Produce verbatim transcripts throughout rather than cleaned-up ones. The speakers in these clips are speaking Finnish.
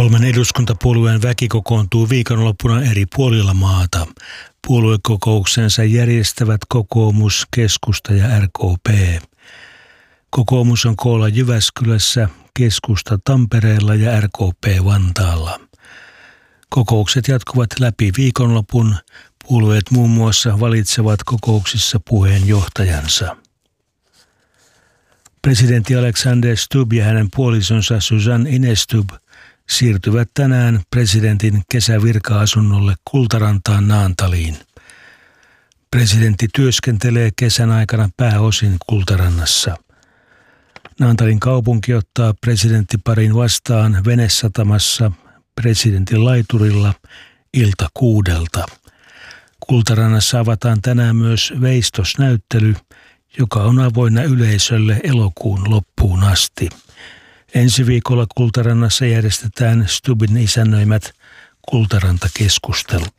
Kolmen eduskuntapuolueen väki kokoontuu viikonloppuna eri puolilla maata. Puoluekokouksensa järjestävät kokoomus, keskusta ja R K P. Kokoomus on koolla Jyväskylässä, keskusta Tampereella ja R K P Vantaalla. Kokoukset jatkuvat läpi viikonlopun. Puolueet muun muassa valitsevat kokouksissa puheenjohtajansa. Presidentti Alexander Stubb ja hänen puolisonsa Susanne Inestub siirtyvät tänään presidentin kesävirka-asunnolle Kultarantaan Naantaliin. Presidentti työskentelee kesän aikana pääosin Kultarannassa. Naantalin kaupunki ottaa presidenttiparin vastaan venesatamassa presidentin laiturilla ilta kuudelta. Kultarannassa avataan tänään myös veistosnäyttely, joka on avoinna yleisölle elokuun loppuun asti. Ensi viikolla Kultarannassa järjestetään Stubbin isännöimät Kultaranta-keskustelut.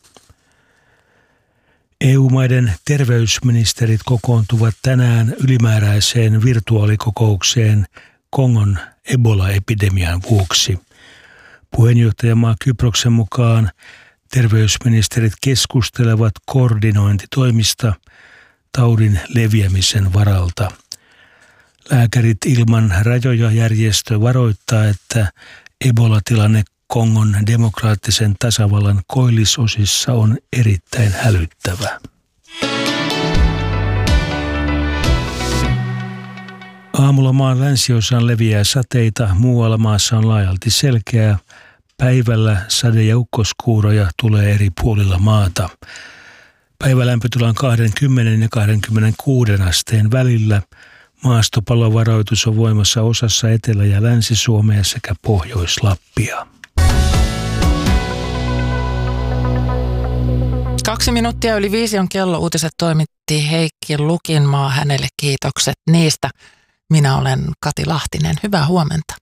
E U-maiden terveysministerit kokoontuvat tänään ylimääräiseen virtuaalikokoukseen Kongon Ebola-epidemian vuoksi. Puheenjohtajamaa Kyproksen mukaan terveysministerit keskustelevat koordinointitoimista taudin leviämisen varalta. Lääkärit ilman rajoja järjestö varoittaa, että Ebola-tilanne Kongon demokraattisen tasavallan koillisosissa on erittäin hälyttävä. Aamulla maan länsiosaan leviää sateita, muualla maassa on laajalti selkeää. Päivällä sade- ja ukkoskuuroja tulee eri puolilla maata. Päivälämpötila on kaksikymmentä ja kaksikymmentäkuusi asteen välillä. Maastopallovaroitus on voimassa osassa Etelä- ja Länsi-Suomea sekä Pohjois-Lappia. Kaksi minuuttia yli viisi on kello. Uutiset toimitti Heikki Lukinmaa. Hänelle kiitokset niistä. Minä olen Kati Lahtinen. Hyvää huomenta.